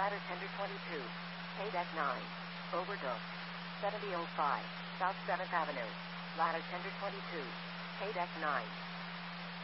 Ladder tender 22. K-Deck 9. Overdose. 7005. South 7th Avenue. Ladder tender 22. K-Deck 9.